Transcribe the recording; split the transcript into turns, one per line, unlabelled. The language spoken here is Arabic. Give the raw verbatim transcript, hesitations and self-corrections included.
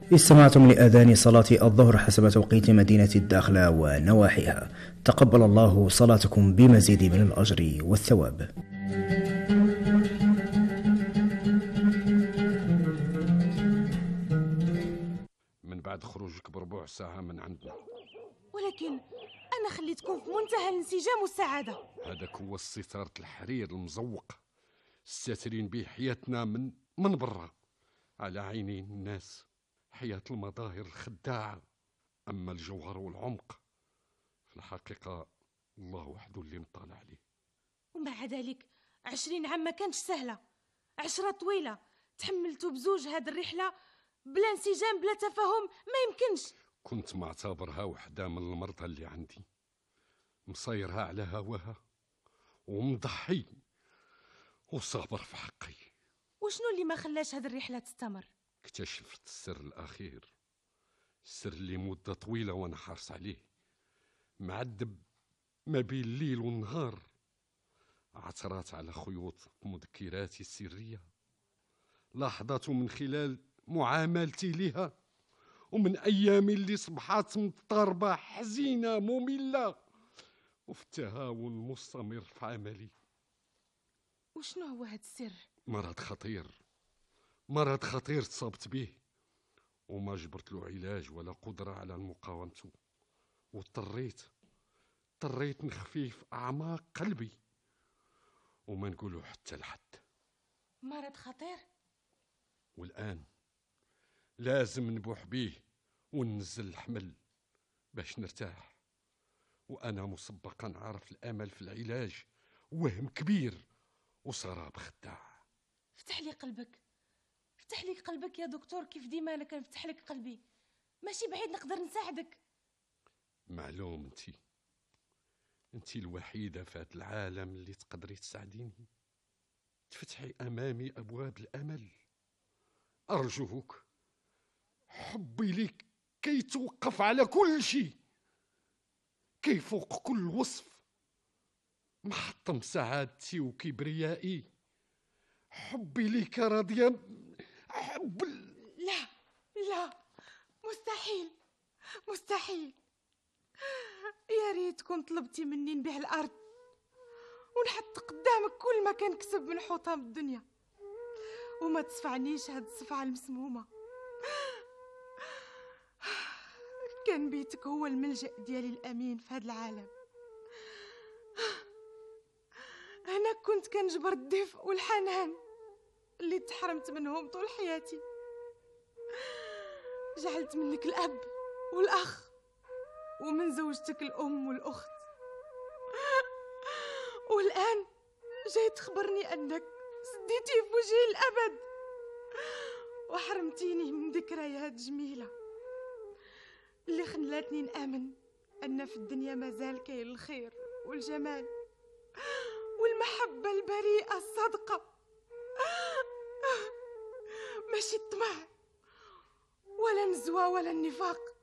استمعتم لأذان صلاة الظهر حسب توقيت مدينة الداخلة ونواحيها. تقبل الله صلاتكم بمزيد من الأجر والثواب.
من بعد خروجك بربع ساعة من عندنا.
ولكن أنا خليتكم في منتهى الانسجام والسعادة.
هذاك هو الستارة الحرير المزوق الساترين به حياتنا من من برا على عينين الناس، حياة المظاهر الخداعة. أما الجوهر والعمق في الحقيقة الله وحده اللي مطالع عليه.
ومع ذلك عشرين عام ما كانتش سهلة، عشرة طويلة. تحملتوا بزوج هاد الرحلة بلا انسجام بلا تفاهم، ما يمكنش.
كنت معتبرها وحدة من المرضى اللي عندي، مصيرها على هواها ومضحي وصابر في حقي.
وشنو اللي ما خلاش هاد الرحلة تستمر؟
اكتشفت السر الأخير، السر اللي مدة طويلة وأنا حارس عليه، معذب ما بين الليل والنهار. عثرات على خيوط مذكراتي السرية، لاحظت من خلال معاملتي لها ومن أيامي اللي صبحات مضطربة حزينة مملة، وفي التهاون المستمر في عملي.
وشنو هو هاد السر؟
مرض خطير، مرض خطير تصابت به وما جبرت له علاج ولا قدرة على مقاومته، واضطريت اضطريت نخفيه في أعماق قلبي وما نقوله حتى لحد.
مرض خطير،
والآن لازم نبوح بيه وننزل الحمل باش نرتاح. وأنا مسبقا عارف الأمل في العلاج وهم كبير وسراب خداع.
فتح لي قلبك، فتح لي قلبك يا دكتور، كيف ديما أنا كنفتح لك قلبي. ماشي بعيد نقدر نساعدك.
معلوم انتي انتي الوحيدة في هذا العالم اللي تقدري تساعديني، تفتحي أمامي أبواب الأمل. أرجوك، حبي ليك كي توقف على كل شيء، كي فوق كل وصف محطم سعادتي وكبريائي. حبي ليك راضية. حب
لا لا، مستحيل مستحيل. يا ريتكم طلبتي مني نبيع الأرض ونحط قدامك كل ما كان كسب من حطام الدنيا، وما تصفعنيش هاد الصفعة المسمومة. كان بيتك هو الملجأ ديالي الأمين في هاد العالم. أنا كنت كنجبر الدفء والحنان اللي تحرمت منهم طول حياتي. جعلت منك الأب والأخ، ومن زوجتك الأم والأخت. والآن جاي تخبرني أنك سديتي في وجهي الأبد وحرمتيني من ذكريات جميلة اللي خلاتني نآمن أن في الدنيا مازال كاين الخير والجمال والمحبة البريئة الصادقة، ماشي الطمع ولا النزوة ولا النفاق.